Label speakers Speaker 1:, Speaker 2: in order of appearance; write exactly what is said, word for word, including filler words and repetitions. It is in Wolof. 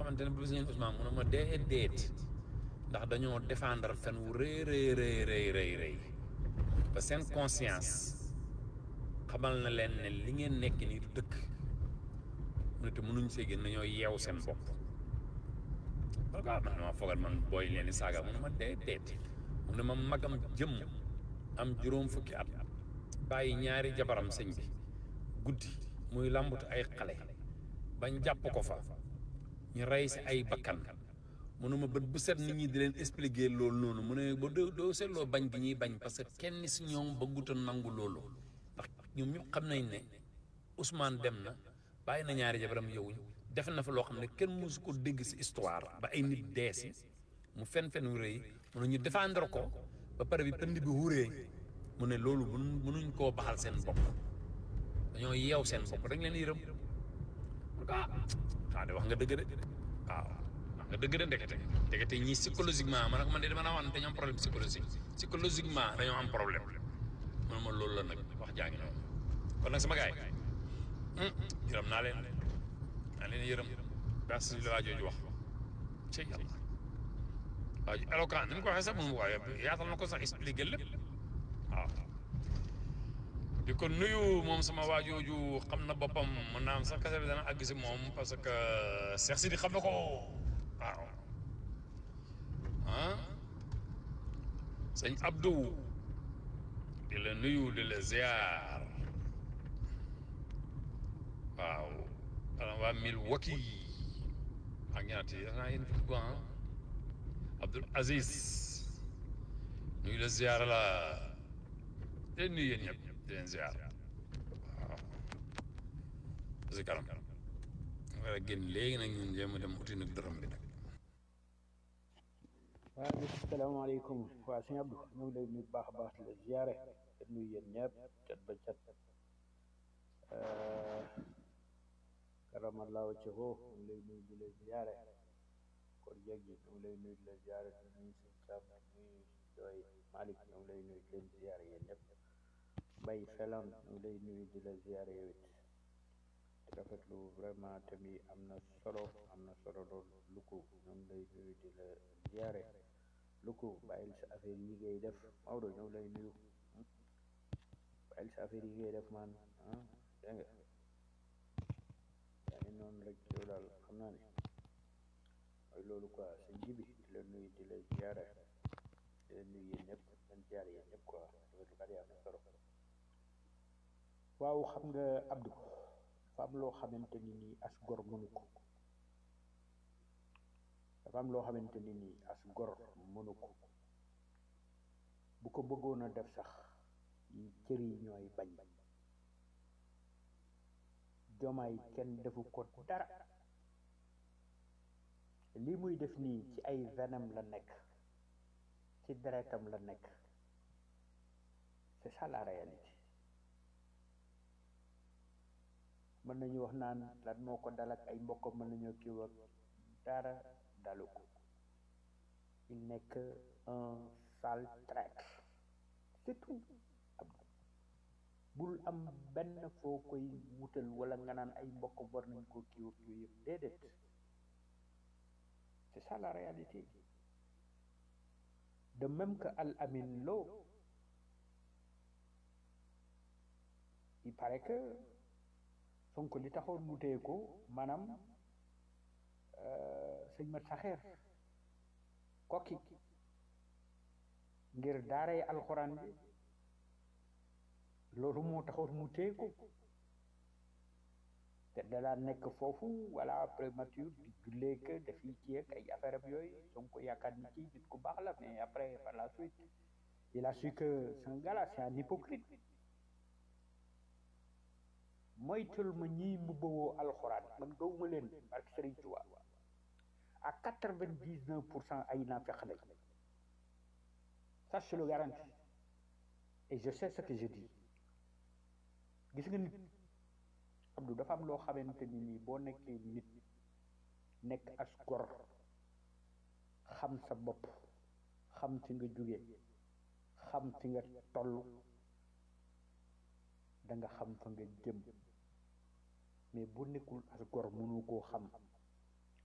Speaker 1: xamante ne bu bis ngeen Ousmane mu ne ma déedéet ndax dañoo défendre fen wu rëy rëy rëy rëy rëy rëy ba seen conscience xamal na leen ne li ngeen nekk nii du dëkk mu ne te mënuñ see génn dañoo yeew seen bopp parce que man dama foogal man booy leen di saaga mu ne ma déedéet mu ne ma magam jëm am juróom fukki at bàyyi ñaari jabaram sëñ bi guddi muy làmbatu ay xale bañ jàpp ko fa ñu rey si ay bakkan mu ne ma bët bu set nit ñi di leen expliquer loolu noonu mu ne ba doo doo seetloo bañ gi ñuy bañ parce que kenn si ñoom bëggut a nangu loolu ndax ñoom ñëpp xam nañ ne Ousmane dem na bàyyi na ñaari jabaram yowuñ def na fa loo xam ne kenn mësu ko dégg si histoire ba ay nit dee si mu fen fen wu rëy mu ne ñu défendre ko ba pare bi pënd bi wuree mu ne loolu mënuñ mënuñ koo baxal seen bopp dañoo yeew seen bopp dañ leen yërëm ah ah de wax nga dëgg de waaw wax nga dëgg de ndekete ndekete ñii psychologiquement man ak man de dama naa wax ne dañoo am problème psychologique psychologiquement dañoo am problème man ma loolu la nag wax jaa ngi noonu kon nag sama gaay yërëm naa leen naa leen yërëm gas la waa jooju wax ci yàlla waa ji éloquent ni mu ko waxee sax moom waaye yaatal na ko sax expliqué lépp waaw di ko nuyu moom sama waa jooju xam na boppam mën naa am sax kase bi dana àgg si moom parce que Cheikh Sidi xam na ko waaw ah sëñ Abdou di la nuyu di la ziar waaw xanaa waa Milwaukee ak ñaati xanaa yéen fi dugg ah Abdoul Aziz nuyu la ziar la te nuyu yéen ñëpp di leen ziar waaw si kanam war a génn léegi nag ñun jéem a dem uti nag dërëm bi nag
Speaker 2: waaw asalaamaaleykum waa sëñ Abdou ñu ngi lay nuyu baax a baax di la ziare te nuyu yéen ñëpp cat ba cat karamallahu wajhahu ñu ngi lay nuyu di la ziare kon jeg ji ñu ngi lay nuyu di la ziare di nuyu sëñ Sam di nuyu Doy Malick ñu ngi lay nuyu di leen ziare yéen ñëpp Mbaye Felan ñu ngi lay nuyu di la ziare yow it di rafetlu vraiment tamit am na solo am na solo lool lu ko ñu ngi lay nuyu di la ziare lu ko bàyyil sa affaire yi ngay def Maodo ñu ngi lay nuyu bàyyil sa affaire yi ngay def man ah dégg nga yaa ngi noonu rek yow daal xam naa ne mooy loolu quoi sa jibi di la nuyu di la ziare di la nuyu yéen ñëpp leen ziare yéen ñëpp quoi rafetlu kat yi am na solo waaw xam nga Abdou dafa am loo xamante ni nii as gor mënu ko dafa am loo xamante ni nii as gor mënu ko bu ko bëggoon a def sax yi cër yi ñooy bañ jomaay kenn defu ko dara lii muy def nii ci ay venam la nekk ci deretam la nekk c'est ça la réalité mën nañu wax naan lan moo ko dal ak ay mbokkam mën nañoo kii ak dara dalu ko il n'est que un sale traître c'est tout bul am benn foo koy wutal wala nga naan ay mbokkam war nañ koo kii ak yooyu yëpp déedéet c'est ça la réalité de même que Al Amin Lo il paraît que Sonko li taxoon mu téye ko maanaam sëñ mat saxeer kokki ngir daaray alxuraan bi loolu moo taxoon mu téye ko te dalaa nekk foofu wala prémature di jullee que dafiy ci ak ay affaire am yooyu Sonko yaakaar ni ci nit ku baax la mais après par la suite il a su que c'est un gars là c'est un hypocrite moytul ma ñii mu bawoo alxuraan man gawma leen barke Serigne Touba à quatre-vingt-dix-neuf pour cent ay naafeq lañ ça je le garantis et je sais ce que je dis gis nga nit Abdou dafa am loo xamante ni nii boo nekkee nit nekk as gor xam sa bopp xam fi nga jóge xam fi nga toll da nga xam fa nga jëm mais bu nekkul as gor mënu koo xam